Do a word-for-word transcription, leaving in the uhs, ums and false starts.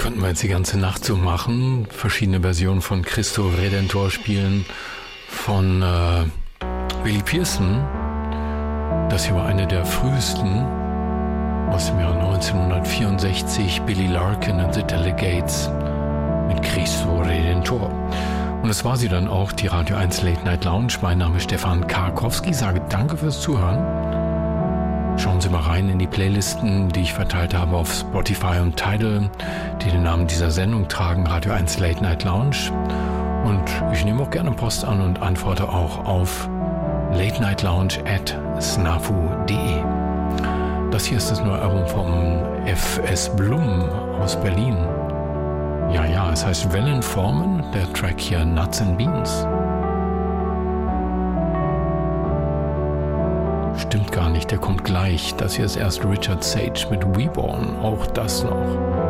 könnten wir jetzt die ganze Nacht so machen. Verschiedene Versionen von Christo Redentor spielen, von äh, Billy Pearson. Das hier war eine der frühesten aus dem Jahr neunzehnhundertvierundsechzig. Billy Larkin and the Delegates mit Christo Redentor. Und das war sie dann auch, die Radio eins Late Night Lounge. Mein Name ist Stefan Karkowski. Sage danke fürs Zuhören. Schauen Sie mal rein in die Playlisten, die ich verteilt habe auf Spotify und Tidal, die den Namen dieser Sendung tragen, Radio eins Late Night Lounge. Und ich nehme auch gerne Post an und antworte auch auf late night lounge at snafu punkt de. Das hier ist das neue Album vom F S Blum aus Berlin. Ja, ja, es heißt Wellenformen, der Track hier Nuts and Beans. Stimmt gar nicht, der kommt gleich. Das hier ist erst Richard Sage mit Reborn, auch das noch.